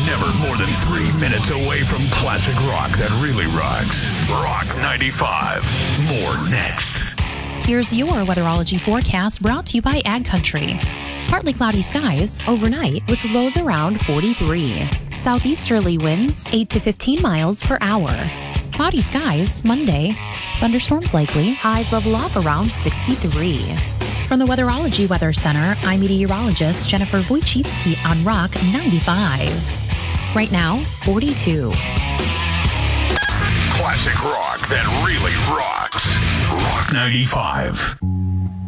never more than 3 minutes away from classic rock that really rocks. Rock 95. More next. Here's your weatherology forecast brought to you by Ag Country. Partly cloudy skies overnight with lows around 43. Southeasterly winds 8 to 15 miles per hour. Cloudy skies Monday. Thunderstorms likely. Highs level off around 63. From the Weatherology Weather Center, I'm meteorologist Jennifer Wojcicki on Rock 95. Right now, 42. Classic rock that really rocks. Rock 95.